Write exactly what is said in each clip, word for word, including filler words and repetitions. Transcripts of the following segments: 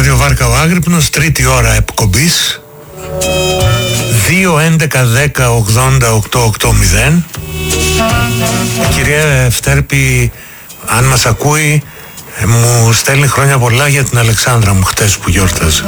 Ράδιο Βάρκα ο Άγρυπνος, τρίτη ώρα εκπομπής. Δύο έντεκα δέκα ογδόντα οκτώ ογδόντα. Η κυρία Ευτέρπη, αν μας ακούει, μου στέλνει χρόνια πολλά για την Αλεξάνδρα μου χτες που γιόρταζε.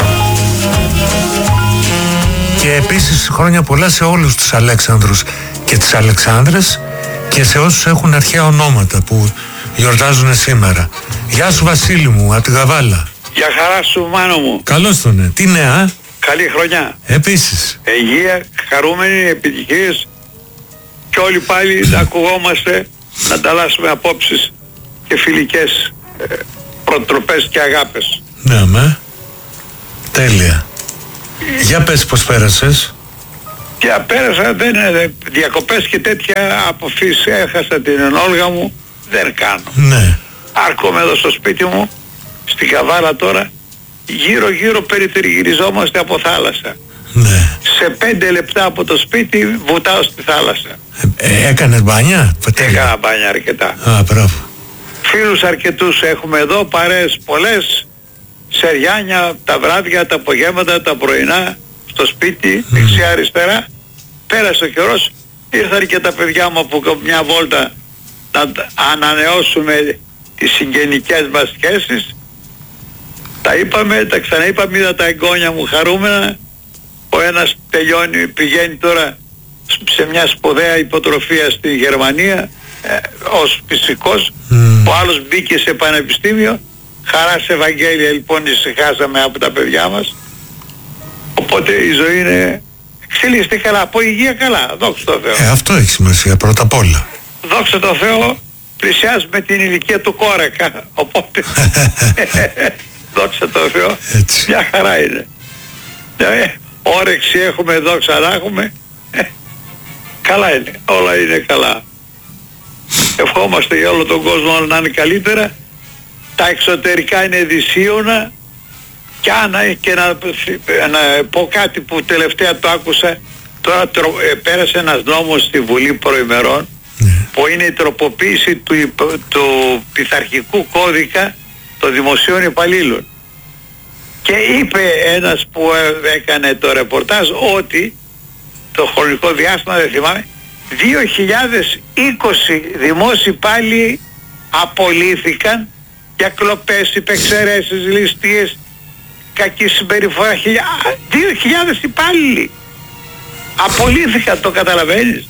Και επίσης χρόνια πολλά σε όλους τους Αλέξανδρους και τις Αλεξάνδρες και σε όσους έχουν αρχαία ονόματα που γιορτάζουν σήμερα. Γεια σου Βασίλη μου, από τη Γαβάλα. Γεια χαρά σου Μάνο μου. Καλώς τον, ναι. Τι νέα? Καλή χρονιά. Επίσης. Υγεία, χαρούμενοι, επιτυχίες και όλοι πάλι να ακουγόμαστε, να ανταλλάσσουμε απόψεις και φιλικές ε, προτροπές και αγάπες. Ναι, με. Τέλεια. Για πες πως πέρασες. Και πέρασα, δεν είναι διακοπές και τέτοια αποφύσεις, έχασα την ενόλγα μου, δεν κάνω. Ναι. Άρκομαι εδώ στο σπίτι μου, στην Καβάλα τώρα, γύρω γύρω περιτριγυριζόμαστε από θάλασσα. Ναι. Σε πέντε λεπτά από το σπίτι βουτάω στη θάλασσα. Ε, ε, έκανες μπάνια? Έκανα μπάνια αρκετά. Α, μπράβο. Φίλους αρκετούς έχουμε εδώ, παρέες πολλές, σεριάνια, τα βράδια, τα απογεύματα, τα πρωινά, στο σπίτι, mm. δεξιά αριστερά. Πέρασε ο καιρός, ήρθαν και τα παιδιά μου από μια βόλτα να ανανεώσουμε τις συγγενικές μας σχέσεις. Τα είπαμε, τα ξαναείπαμε, είδα τα εγγόνια μου χαρούμενα. Ο ένας τελειώνει, πηγαίνει τώρα σε μια σπουδαία υποτροφία στη Γερμανία ε, ως φυσικός. Mm. Ο άλλος μπήκε σε πανεπιστήμιο. Χαρά σε Ευαγγέλια λοιπόν ησυχάσαμε από τα παιδιά μας. Οπότε η ζωή είναι εξελίσσεται καλά, από υγεία καλά, δόξα τω Θεώ. Ε, αυτό έχει σημασία πρώτα απ' όλα. Δόξα τω Θεώ, πλησιάζουμε την ηλικία του κόρεκα, οπότε δόξα τω Θεώ, έτσι. Μια χαρά είναι. Ε, όρεξη έχουμε, δόξα να έχουμε, ε, καλά είναι, όλα είναι καλά. Ευχόμαστε για όλο τον κόσμο να είναι καλύτερα. Τα εξωτερικά είναι δυσίωνα και, αν, και να, να πω κάτι που τελευταία το άκουσα. Τώρα τρο, ε, πέρασε ένας νόμος στη Βουλή προημερών mm. που είναι η τροποποίηση του, του πειθαρχικού κώδικα των δημοσίων υπαλλήλων. Και είπε ένας που έκανε το ρεπορτάζ ότι το χρονικό διάστημα, δεν θυμάμαι, δύο χιλιάδες είκοσι δημόσιοι υπάλληλοι απολύθηκαν για κλοπές, υπεξαιρέσεις, ληστείες, κακή συμπεριφορά. Δύο χιλιάδες υπάλληλοι απολύθηκαν, το καταλαβαίνεις?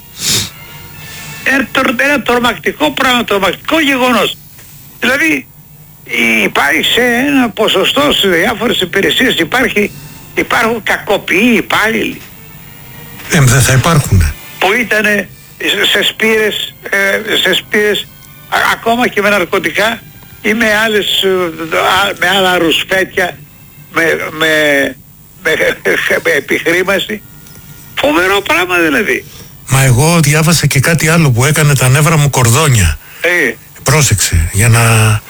Ένα τρομακτικό πράγμα, τρομακτικό γεγονός. Δηλαδή υπάρχει σε ένα ποσοστό σε διάφορες υπηρεσίες υπάρχει, υπάρχουν κακοποιοί υπάλληλοι. Ε, δεν θα υπάρχουν. Που ήτανε σε σπήρες, ε, σε σπήρες α, ακόμα και με ναρκωτικά ή με άλλες, με άλλα ρουσφέτια, με, με, με, με επιχρήμαση. Φοβερό πράγμα δηλαδή. Μα εγώ διάβασα και κάτι άλλο που έκανε τα νεύρα μου κορδόνια. Ε. Πρόσεξε, για να,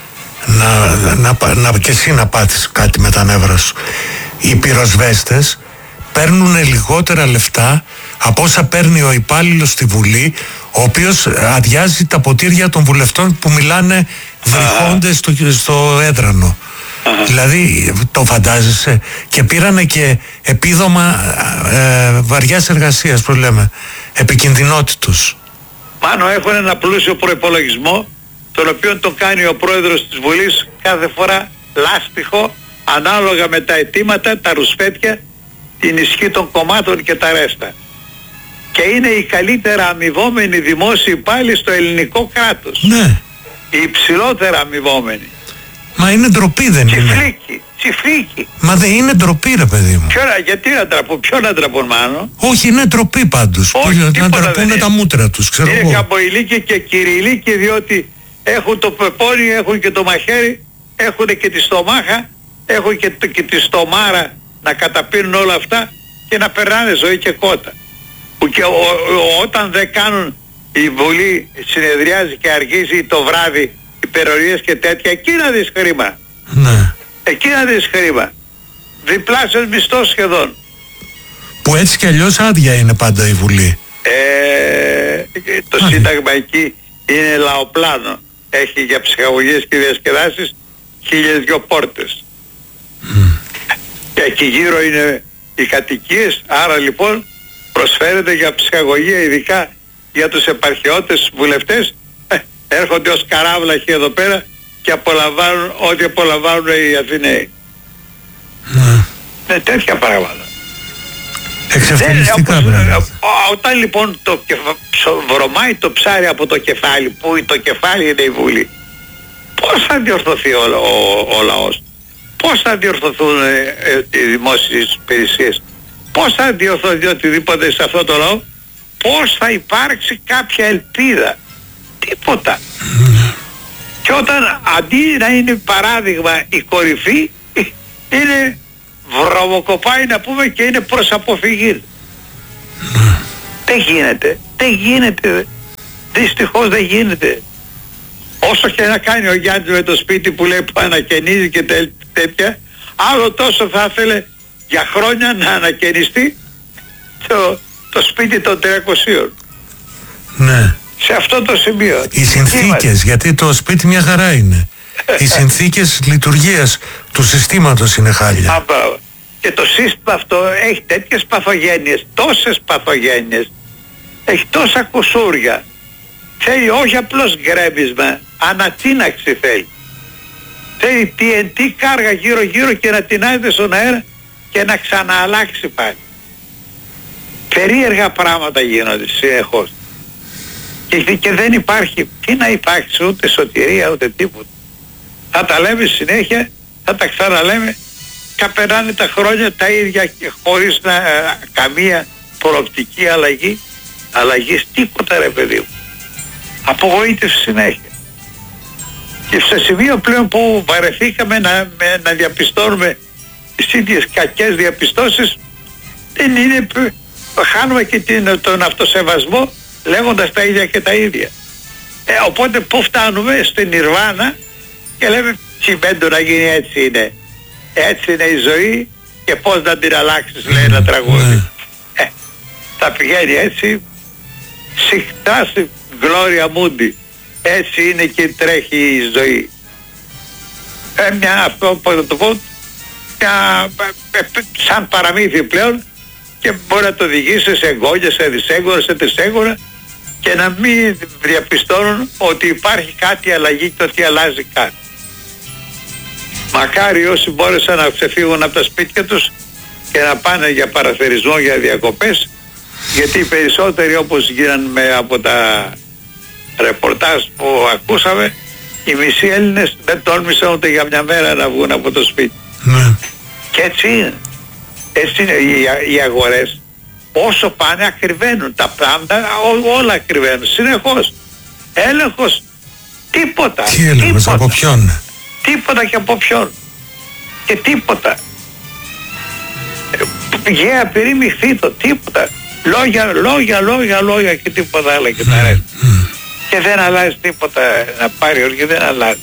να, να, να, να και εσύ να πάθεις κάτι με τα νεύρα σου. Οι πυροσβέστες παίρνουν λιγότερα λεφτά από όσα παίρνει ο υπάλληλος στη Βουλή, ο οποίος αδειάζει τα ποτήρια των βουλευτών που μιλάνε βρυχώντες στο, στο έδρανο. Uh-huh. Δηλαδή το φαντάζεσαι? Και πήρανε και επίδομα ε, βαριάς εργασίας, που λέμε, επικινδυνότητος. Πάνω έχουν ένα πλούσιο προϋπολογισμό, τον οποίο το κάνει ο πρόεδρος της Βουλής κάθε φορά λάστιχο, ανάλογα με τα αιτήματα, τα ρουσφέτια, την ισχύ των κομμάτων και τα ρέστα. Και είναι οι καλύτερα αμοιβόμενοι δημόσιοι υπάλληλοι στο ελληνικό κράτος. Ναι. Οι υψηλότερα αμοιβόμενοι. Μα είναι ντροπή, δεν τσιφλίκι, είναι? Τσιφλίκι, τσιφλίκι. Μα δεν είναι ντροπή, ρε παιδί μου. Ποιο, γιατί να τραπούν, ποιο να τραπούν, Μάνο? Όχι, είναι ντροπή πάντως. Όχι, να τραπούν τα μούτρα τους, ξέρω εγώ. Είναι καμποηλίκοι και κυριλίκοι, διότι έχουν το πεπόνι, έχουν και το μαχαίρι, έχουν και τη στομάχα, έχουν και, και τη στομάρα να καταπίνουν όλα αυτά και να περνάνε ζωή και κότα. Που και ο, ο, όταν δεν κάνουν, η Βουλή συνεδριάζει και αργήσει το βράδυ, υπερορίες και τέτοια, εκεί να δεις χρήμα. Ναι. Εκεί να δεις χρήμα. Διπλάσιος μισθός σχεδόν. Που έτσι κι αλλιώς άδεια είναι πάντα η Βουλή. Ε, το άδεια. Σύνταγμα εκεί είναι λαοπλάνο. Έχει για ψυχαγωγίες και διασκεδάσεις χίλιες δυο πόρτες. Και εκεί γύρω είναι οι κατοικίες, άρα λοιπόν προσφέρεται για ψυχαγωγία, ειδικά για τους επαρχιώτες βουλευτές, ε, έρχονται ως καράβλαχοι εδώ πέρα και απολαμβάνουν ό,τι απολαμβάνουν οι Αθηναίοι. Ναι. Είναι τέτοια πράγματα. Εξευτελιστικά πράγματα. Όταν λοιπόν το κεφα... βρωμάει το ψάρι από το κεφάλι, που το κεφάλι είναι η Βουλή, πώς θα διορθωθεί ο, ο, ο λαός, πώς θα διορθωθούν ε, ε, οι δημόσιες υπηρεσίες, πώς θα διορθωθεί οτιδήποτε σε αυτό το λαό, πώς θα υπάρξει κάποια ελπίδα, τίποτα. Mm. Και όταν αντί να είναι παράδειγμα η κορυφή, είναι βρωμοκοπάει να πούμε και είναι προς αποφυγή. Mm. Δεν γίνεται, δεν γίνεται, δυστυχώς δεν γίνεται. Όσο και να κάνει ο Γιάννης με το σπίτι που λέει που ανακαινίζει και τέ, τέτοια, άλλο τόσο θα ήθελε για χρόνια να ανακαινιστεί το, το σπίτι των τριακοσίων. Ναι. Σε αυτό το σημείο. Οι συνθήκες, γιατί το σπίτι μια χαρά είναι. Οι συνθήκες λειτουργίας του συστήματος είναι χάλια. Α, και το σύστημα αυτό έχει τέτοιες παθογένειες, τόσες παθογένειες, έχει τόσα κουσούρια. Θέλει όχι απλώς γκρέμισμα, ανατείναξη θέλει. Θέλει τι εν τι κάργα γύρω γύρω και να τεινάζεται στον αέρα και να ξανααλλάξει πάλι. Περίεργα πράγματα γίνονται συνεχώς. Και, και δεν υπάρχει, τι να υπάρξει, ούτε σωτηρία ούτε τίποτα. Θα τα λέμε συνέχεια, θα τα ξαναλέμε, και περνάνε τα χρόνια τα ίδια και χωρίς να, α, καμία προοπτική αλλαγή, αλλαγής τίποτα ρε παιδί μου. Απογοήτευση συνέχεια. Και σε σημείο πλέον που βαρεθήκαμε να, με, να διαπιστώνουμε τις ίδιες κακές διαπιστώσεις, δεν είναι, χάνουμε και την, τον αυτοσεβασμό λέγοντας τα ίδια και τα ίδια. Ε, οπότε που φτάνουμε στην Νιρβάνα και λέμε τσιμπέντο να γίνει, έτσι είναι. Έτσι είναι η ζωή και πώς να την αλλάξεις, λέει ένα τραγούδι. Ε, θα πηγαίνει έτσι σιχτά στην Γλώρια Μούντι. Έτσι είναι και τρέχει η ζωή. Ε, μια, αυτό πώς να το πω, μια, σαν παραμύθι πλέον, και μπορεί να το οδηγήσει σε εγγόνια, σε δυσέγγωνα, σε τρισέγγωνα, και να μην διαπιστώνουν ότι υπάρχει κάτι αλλαγή και ότι αλλάζει κάτι. Μακάρι όσοι μπόρεσαν να ξεφύγουν από τα σπίτια τους και να πάνε για παραθερισμό, για διακοπές, γιατί οι περισσότεροι, όπως γίνανε από τα ρεπορτάζ που ακούσαμε, οι μισοί Έλληνες δεν τόλμησαν ούτε για μια μέρα να βγουν από το σπίτι. Ναι. Και έτσι είναι. Έτσι είναι οι, οι αγορές. Όσο πάνε ακριβένουν τα πράγματα, ό, όλα ακριβένουν συνεχώς. Έλεγχος, τίποτα. Τι έλεγχος, τίποτα. Από ποιον? Τίποτα και από ποιον. Και τίποτα. Γεια, περίμηχθή το, τίποτα. Λόγια, λόγια, λόγια, λόγια και τίποτα άλλο και τα ρέστα. Mm. Και δεν αλλάζει τίποτα να πάρει όργη, δεν αλλάζει.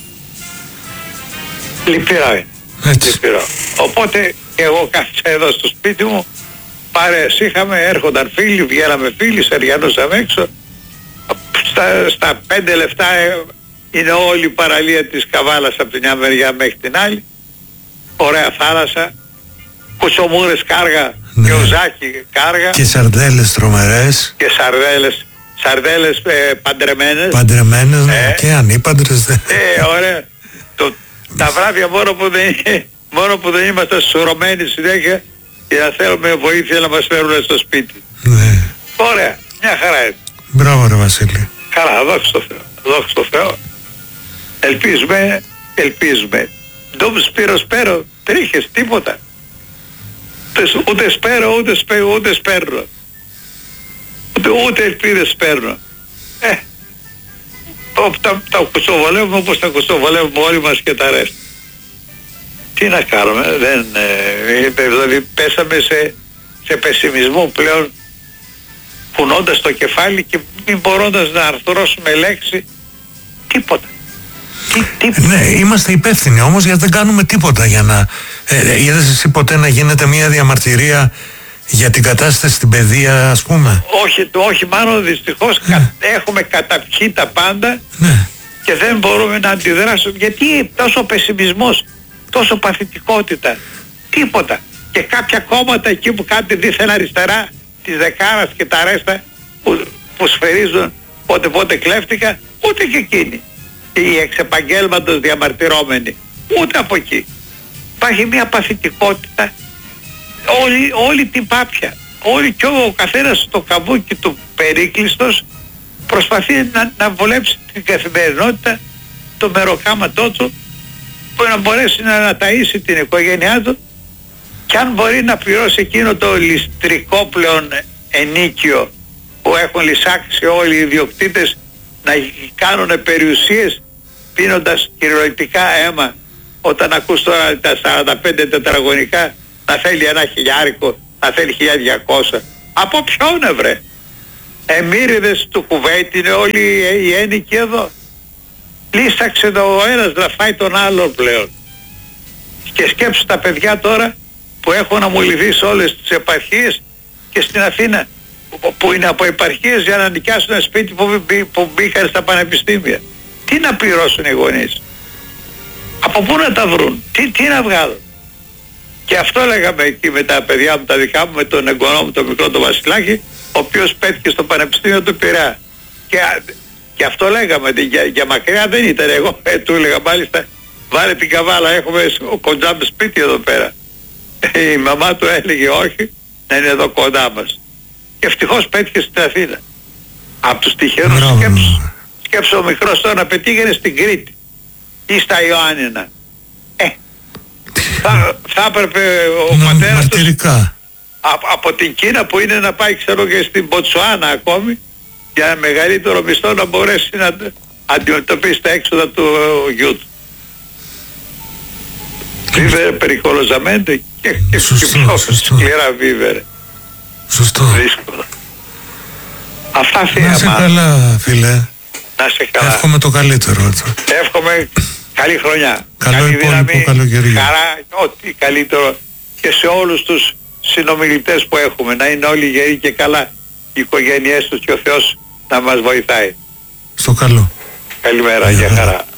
Λυπηρό είναι. Λυπηρό. Οπότε και εγώ κάθισα εδώ στο σπίτι μου, παρέες είχαμε, έρχονταν φίλοι, βγαίναμε φίλοι, σεριανούσαμε έξω. Στα, στα πέντε λεπτά είναι όλη η παραλία της Καβάλας από την μια μεριά μέχρι την άλλη. Ωραία θάλασσα, κουτσομούρες κάργα, ναι. Και ουζάκι κάργα. Και σαρδέλες τρομερές. Και σαρδέλες, σαρδέλες ε, παντρεμένες. Παντρεμένες, ναι, ε, και ανήπαντρες. Ε, ωραία. Το, τα βράδια μόνο που δεν, μόνο που δεν είμαστε σουρωμένοι συνέχεια και να θέλουμε βοήθεια να μας φέρουν στο σπίτι. Ναι. Ωραία, μια χαρά είναι. Μπράβο ρε Βασίλη. Καλά, δόξα τω Θεώ. Δόξα τω Θεώ. Ελπίζουμε, ελπίζουμε. Ντόμ σπύρο σπέρο, τρίχες, τίποτα. Ούτε σπέρο, ούτε σπέρο, ούτε σπέρνω. Ούτε, ούτε ελπίδες σπέρνω. Ε, τα, τα κουστοβολεύουμε όπως τα κουστοβολεύουμε όλοι μας και τα ρέστα. Τι να κάνουμε, δεν, ε, δηλαδή πέσαμε σε, σε πεσημισμό πλέον, κουνώντας το κεφάλι και μην μπορώντας να αρθρώσουμε λέξη, τίποτα. Τι, τίποτα. Ναι, είμαστε υπεύθυνοι όμως γιατί δεν κάνουμε τίποτα για να... Ε, είδες εσύ ποτέ να γίνεται μια διαμαρτυρία για την κατάσταση στην παιδεία, ας πούμε? Όχι, όχι μάλλον δυστυχώς ναι. κα, έχουμε καταπιεί τα πάντα ναι. Και δεν μπορούμε να αντιδράσουμε. Γιατί τόσο πεσημισμός, τόσο παθητικότητα, τίποτα. Και κάποια κόμματα εκεί που κάνουν δίθεν αριστερά της Δεκάρας και τα ρέστα που, που σφαιρίζουν πότε πότε κλέφτηκα, ούτε και εκείνοι. Οι εξεπαγγέλματος διαμαρτυρόμενοι, ούτε από εκεί. Υπάρχει μια παθητικότητα, όλη, όλη την πάπια, όλη και ο καθένας στο καβούκι του περίκλειστος προσπαθεί να, να βολέψει την καθημερινότητα, το μεροκάματό του, που να μπορέσει να, να ταΐσει την οικογένειά του, και αν μπορεί να πληρώσει εκείνο το ληστρικό πλέον ενίκιο που έχουν λυσάξει όλοι οι ιδιοκτήτες να κάνουν περιουσίες πίνοντας κυριολεκτικά αίμα, όταν ακούς τώρα τα σαράντα πέντε τετραγωνικά να θέλει ένα χιλιάρικο, να θέλει χίλια διακόσια. Από ποιον βρε? Εμμύριδες του Κουβέιτ είναι όλοι οι ένικοι εδώ. Λύσαξε το ο ένας να φάει τον άλλον πλέον. Και σκέψου τα παιδιά τώρα που έχουν αμολυθεί σε όλες τις επαρχίες και στην Αθήνα, που είναι από επαρχίες για να νοικιάσουν ένα σπίτι που, μπή, που μπήκαν στα πανεπιστήμια. Τι να πληρώσουν οι γονείς? Από πού να τα βρουν? Τι, τι να βγάλουν? Και αυτό λέγαμε εκεί με τα παιδιά μου τα δικά μου, με τον εγγονό μου τον μικρό τον Βασιλάκη, ο οποίος πέτυχε στο Πανεπιστήμιο του Πειραιά. Και, και αυτό λέγαμε, για, για μακριά δεν ήταν. Εγώ ε, του έλεγα μάλιστα, βάλε την καβάλα, έχουμε κοντά με σπίτι εδώ πέρα. Η μαμά του έλεγε όχι, να είναι εδώ κοντά μας. Και ευτυχώς πέτυχε στην Αθήνα. Από τους τυχερούς σκέψου, σκέψου ο μικρός τώρα να πετύχαινε στην Κρήτη ή στα Ιωάννινα. Ε, θα, θα έπρεπε ο να, πατέρας τους από, από την Κίνα που είναι να πάει ξέρω και στην Μποτσουάνα ακόμη, για ένα μεγαλύτερο μισθό να μπορέσει να αντιμετωπίσει τα έξοδα του γιού του. Βίβερε περικολοζαμέντε και, και, σωστό, και πιο σκληρά βίβερε. Σωστό. Δύσκολο. Αυτά θεία. Να σε καλά φίλε. Να σε καλά. Εύχομαι το καλύτερο έτσι. Εύχομαι καλή χρονιά. Καλό καλή υπόλοιπο καλοκαιρία. Χαρά, ό,τι καλύτερο και σε όλους τους συνομιλητές που έχουμε. Να είναι όλοι γεροί και καλά οι οικογένειές τους και ο Θεός να μας βοηθάει. Στο καλό. Καλημέρα, για χαρά.